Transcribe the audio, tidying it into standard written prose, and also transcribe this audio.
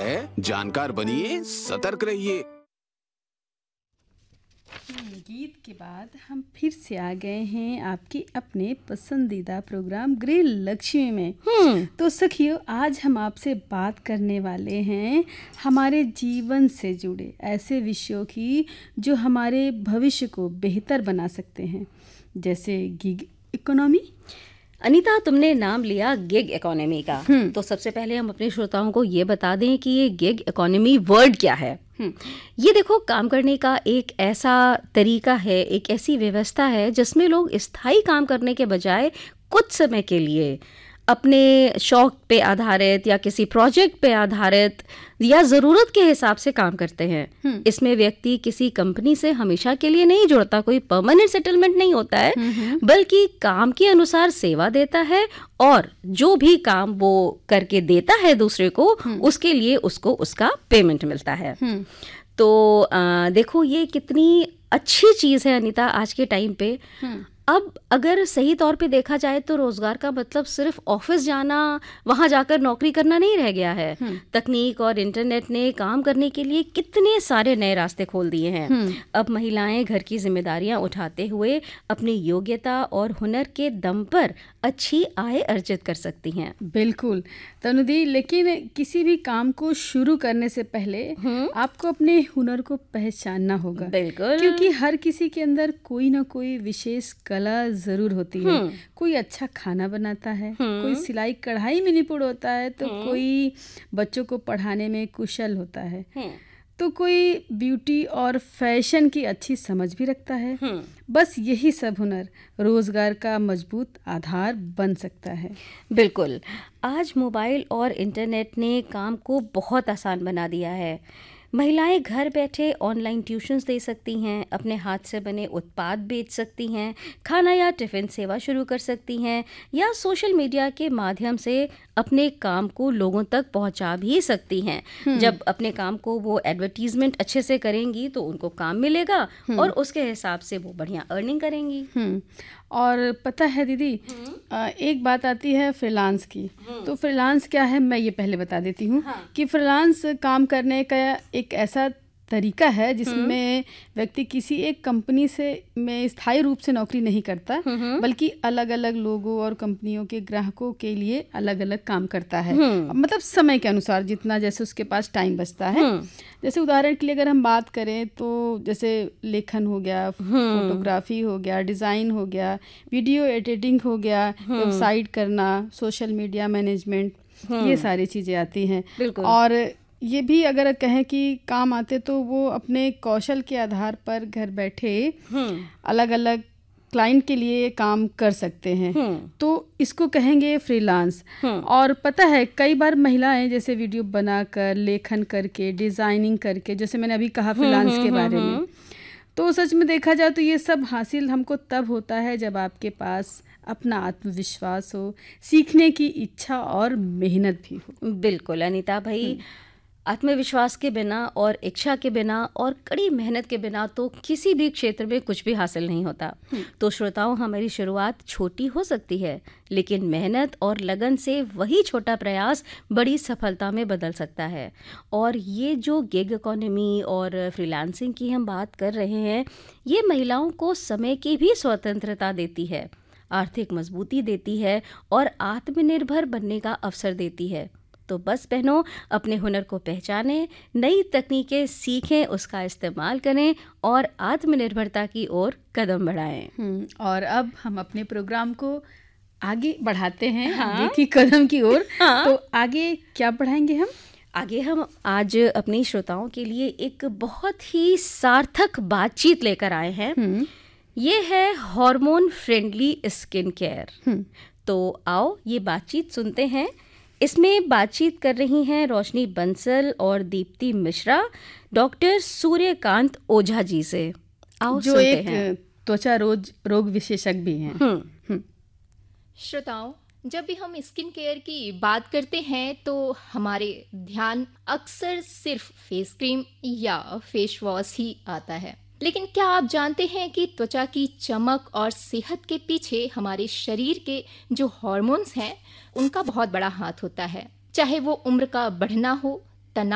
है, जानकार बनिए, सतर्क रहिए। गीत के बाद हम फिर से आ गए हैं आपके अपने पसंदीदा प्रोग्राम गृह लक्ष्मी में। तो सखियों, आज हम आपसे बात करने वाले हैं हमारे जीवन से जुड़े ऐसे विषयों की जो हमारे भविष्य को बेहतर बना सकते हैं, जैसे गिग इकोनॉमी। अनीता, तुमने नाम लिया गिग इकोनॉमी का, तो सबसे पहले हम अपने श्रोताओं को ये बता दें कि ये गिग इकोनॉमी वर्ड क्या है। ये देखो, काम करने का एक ऐसा तरीका है, एक ऐसी व्यवस्था है जिसमें लोग स्थायी काम करने के बजाय कुछ समय के लिए अपने शौक पे आधारित या किसी प्रोजेक्ट पे आधारित या ज़रूरत के हिसाब से काम करते हैं। इसमें व्यक्ति किसी कंपनी से हमेशा के लिए नहीं जुड़ता, कोई परमानेंट सेटलमेंट नहीं होता है, बल्कि काम के अनुसार सेवा देता है और जो भी काम वो करके देता है दूसरे को, उसके लिए उसको उसका पेमेंट मिलता है। तो देखो, ये कितनी अच्छी चीज़ है अनीता आज के टाइम पे। अब अगर सही तौर पे देखा जाए तो रोजगार का मतलब सिर्फ ऑफिस जाना, वहां जाकर नौकरी करना नहीं रह गया है। तकनीक और इंटरनेट ने काम करने के लिए कितने सारे नए रास्ते खोल दिए हैं। अब महिलाएं घर की जिम्मेदारियां उठाते हुए अपनी योग्यता और हुनर के दम पर अच्छी आय अर्जित कर सकती हैं। बिल्कुल तनुदी, लेकिन किसी भी काम को शुरू करने से पहले आपको अपने हुनर को पहचानना होगा। बिल्कुल, क्योंकि हर किसी के अंदर कोई ना कोई विशेष कला जरूर होती है। कोई अच्छा खाना बनाता है, कोई सिलाई कढ़ाई में निपुण होता है, तो कोई बच्चों को पढ़ाने में कुशल होता है, तो कोई ब्यूटी और फैशन की अच्छी समझ भी रखता है। बस यही सब हुनर रोजगार का मजबूत आधार बन सकता है। बिल्कुल, आज मोबाइल और इंटरनेट ने काम को बहुत आसान बना दिया है। महिलाएं घर बैठे ऑनलाइन ट्यूशन्स दे सकती हैं, अपने हाथ से बने उत्पाद बेच सकती हैं, खाना या टिफ़िन सेवा शुरू कर सकती हैं, या सोशल मीडिया के माध्यम से अपने काम को लोगों तक पहुंचा भी सकती हैं। जब अपने काम को वो एडवर्टीजमेंट अच्छे से करेंगी तो उनको काम मिलेगा और उसके हिसाब से वो बढ़िया अर्निंग करेंगी। और पता है दीदी, एक बात आती है फ्रीलांस की। तो फ्रीलांस क्या है, मैं ये पहले बता देती हूँ कि फ्रीलांस काम करने का एक ऐसा तरीका है जिसमें व्यक्ति किसी एक कंपनी से में स्थायी रूप से नौकरी नहीं करता, बल्कि अलग अलग लोगों और कंपनियों के ग्राहकों के लिए अलग अलग काम करता है। मतलब समय के अनुसार, जितना जैसे उसके पास टाइम बचता है। जैसे उदाहरण के लिए अगर हम बात करें तो जैसे लेखन हो गया, फोटोग्राफी हो गया, डिज़ाइन हो गया, वीडियो एडिटिंग हो गया, वेबसाइट करना, सोशल मीडिया मैनेजमेंट, ये सारी चीज़ें आती हैं। और ये भी अगर कहें कि काम आते तो वो अपने कौशल के आधार पर घर बैठे अलग अलग क्लाइंट के लिए काम कर सकते हैं। तो इसको कहेंगे फ्रीलांस। और पता है, कई बार महिलाएं जैसे वीडियो बनाकर, लेखन करके, डिज़ाइनिंग करके, जैसे मैंने अभी कहा फ्रीलांस के बारे में, तो सच में देखा जाए तो ये सब हासिल हमको तब होता है जब आपके पास अपना आत्मविश्वास हो, सीखने की इच्छा और मेहनत भी हो। बिल्कुल अनीता भाई, आत्मविश्वास के बिना और इच्छा के बिना और कड़ी मेहनत के बिना तो किसी भी क्षेत्र में कुछ भी हासिल नहीं होता। तो श्रोताओं, हमारी शुरुआत छोटी हो सकती है, लेकिन मेहनत और लगन से वही छोटा प्रयास बड़ी सफलता में बदल सकता है। और ये जो गिग इकोनॉमी और फ्रीलांसिंग की हम बात कर रहे हैं, ये महिलाओं को समय की भी स्वतंत्रता देती है, आर्थिक मजबूती देती है और आत्मनिर्भर बनने का अवसर देती है। तो बस बहनों, अपने हुनर को पहचानें, नई तकनीकें सीखें, उसका इस्तेमाल करें और आत्मनिर्भरता की ओर कदम बढ़ाएं। और अब हम अपने प्रोग्राम को आगे बढ़ाते हैं आगे की कदम की ओर। तो आगे क्या बढ़ाएंगे हम? आगे हम आज अपने श्रोताओं के लिए एक बहुत ही सार्थक बातचीत लेकर आए हैं। ये है हार्मोन फ्रेंडली स्किन केयर। तो आओ ये बातचीत सुनते हैं। इसमें बातचीत कर रही हैं रोशनी बंसल और दीप्ति मिश्रा डॉक्टर सूर्यकांत ओझा जी से। आओ जो एक त्वचा रोग विशेषज्ञ भी हैं। श्रोताओं, जब भी हम स्किन केयर की बात करते हैं तो हमारे ध्यान अक्सर सिर्फ फेस क्रीम या फेस वॉश ही आता है। लेकिन क्या आप जानते हैं कि त्वचा की चमक और सेहत के पीछे हमारे शरीर के जो हार्मोन्स हैं उनका बहुत बड़ा हाथ होता है। चाहे वो उम्र का बढ़ना हो,